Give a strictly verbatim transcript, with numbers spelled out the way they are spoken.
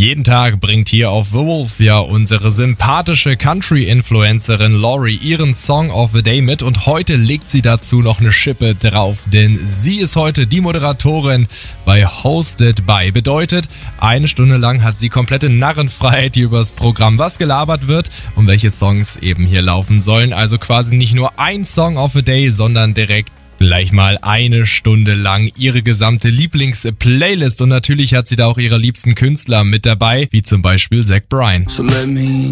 Jeden Tag bringt hier auf The Wolf ja unsere sympathische Country-Influencerin Lori ihren Song of the Day mit und heute legt sie dazu noch eine Schippe drauf, denn sie ist heute die Moderatorin bei Hosted by. Bedeutet, eine Stunde lang hat sie komplette Narrenfreiheit hier übers Programm, was gelabert wird und welche Songs eben hier laufen sollen. Also quasi nicht nur ein Song of the Day, sondern direkt gleich mal eine Stunde lang ihre gesamte Lieblings-Playlist und natürlich hat sie da auch ihre liebsten Künstler mit dabei, wie zum Beispiel Zach Bryan. So let me